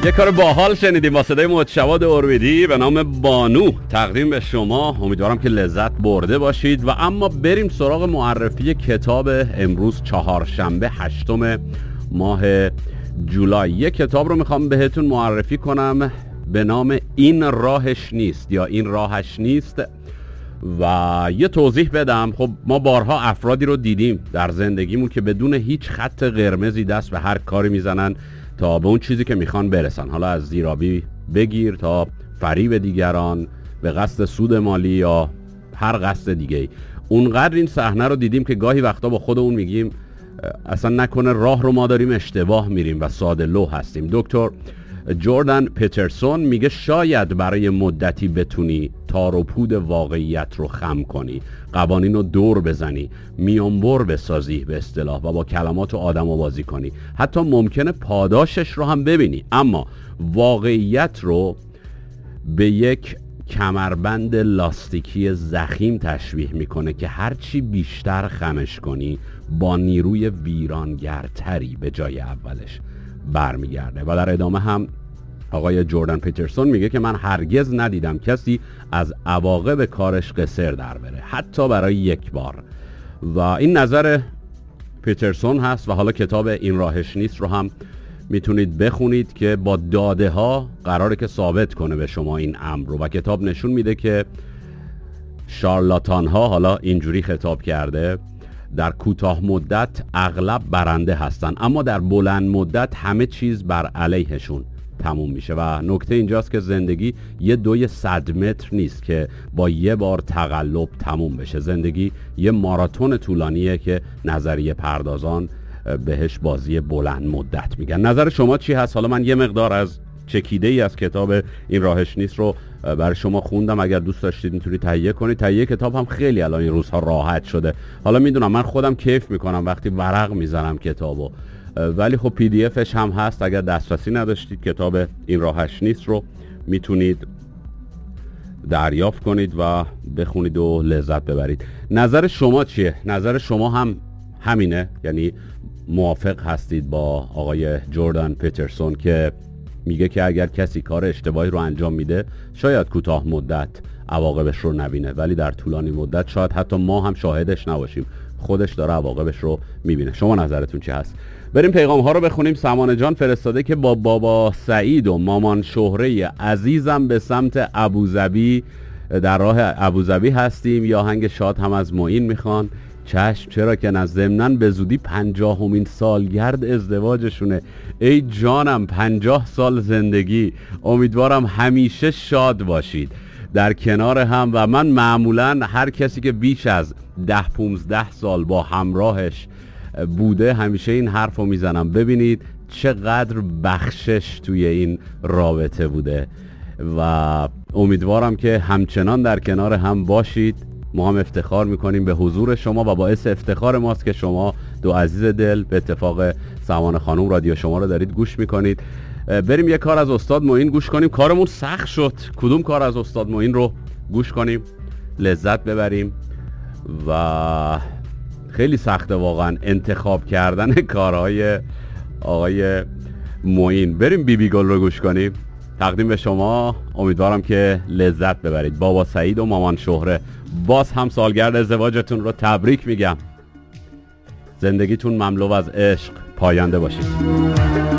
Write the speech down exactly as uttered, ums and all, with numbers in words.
یه کار باحال شنیدیم با صدای مجتبی اوربیدی به نام بانو تقدیم به شما. امیدوارم که لذت برده باشید و اما بریم سراغ معرفی کتاب امروز چهارشنبه هشتم ماه جولای. یه کتاب رو میخوام بهتون معرفی کنم به نام این راهش نیست یا این راهش نیست و یه توضیح بدم. خب ما بارها افرادی رو دیدیم در زندگیمون که بدون هیچ خط قرمزی دست به هر کاری میزنن تا به اون چیزی که میخوان برسن، حالا از زیرابی بگیر تا فریب دیگران به قصد سود مالی یا هر قصد دیگه. اونقدر این صحنه رو دیدیم که گاهی وقتا با خودمون میگیم اصلا نکنه راه رو ما داریم اشتباه میریم و ساده لو هستیم. دکتر جوردن پیترسون میگه شاید برای مدتی بتونی تار و پود واقعیت رو خم کنی، قوانین رو دور بزنی، میانبر بسازی به اصطلاح و با کلمات و آدم رو بازی کنی، حتی ممکنه پاداشش رو هم ببینی، اما واقعیت رو به یک کمربند لاستیکی ضخیم تشبیه میکنه که هرچی بیشتر خمش کنی با نیروی ویرانگرتری به جای اولش برمیگرده. و در ادامه هم آقای جوردن پیترسون میگه که من هرگز ندیدم کسی از عواقب کارش قصر در بره، حتی برای یک بار. و این نظر پیترسون هست و حالا کتاب این راهش نیست رو هم میتونید بخونید که با داده ها قراره که ثابت کنه به شما این امر رو. و کتاب نشون میده که شارلاتان ها، حالا اینجوری خطاب کرده، در کوتاه مدت اغلب برنده هستن اما در بلند مدت همه چیز بر علیهشون تموم میشه. و نکته اینجاست که زندگی یه دوی صد متر نیست که با یه بار تقلب تموم بشه. زندگی یه ماراتون طولانیه که نظریه پردازان بهش بازی بلند مدت میگن. نظر شما چی هست؟ حالا من یه مقدار از چکیده ای از کتاب این راهش نیست رو برای شما خوندم. اگر دوست داشتید میتونید تهیه کنید. تهیه کتاب هم خیلی الان این روزها راحت شده. حالا میدونم من خودم کیف میکنم وقتی ورق میزنم کتابو، ولی خب پی دی افش هم هست. اگر دسترسی نداشتید کتاب این راهش نیست رو میتونید دریافت کنید و بخونید و لذت ببرید. نظر شما چیه؟ نظر شما هم همینه؟ یعنی موافق هستید با آقای جوردن پیترسون که میگه که اگر کسی کار اشتباهی رو انجام میده شاید کوتاه مدت عواقبش رو نبینه، ولی در طولانی مدت شاید حتی ما هم شاهدش نباشیم، خودش داره عواقبش رو میبینه. شما نظرتون چی هست؟ بریم پیغام ها رو بخونیم. سمانه جان فرستاده که با بابا سعید و مامان شهره عزیزم به سمت ابوظبی، در راه ابوظبی هستیم، یا آهنگ شاد هم از معین میخوان. چشم، چرا که نه، ضمناً به زودی پنجاهمین سالگرد ازدواجشونه. ای جانم، پنجاه سال زندگی. امیدوارم همیشه شاد باشید در کنار هم. و من معمولاً هر کسی که بیش از ده پونزده سال با همراهش بوده همیشه این حرف رو میزنم، ببینید چقدر بخشش توی این رابطه بوده و امیدوارم که همچنان در کنار هم باشید. ما هم افتخار میکنیم به حضور شما و باعث افتخار ماست که شما دو عزیز دل به اتفاق سمانه خانم رادیو شما رو دارید گوش میکنید. بریم یه کار از استاد معین گوش کنیم. کارمون سخت شد، کدوم کار از استاد معین رو گوش کنیم لذت ببریم؟ و خیلی سخته واقعا انتخاب کردن کارهای آقای معین. بریم بی بی گل رو گوش کنیم. تقدیم به شما، امیدوارم که لذت ببرید. بابا سعید و مامان شهره، باز هم سالگرد ازدواجتون رو تبریک میگم. زندگیتون مملو از عشق پاینده باشید.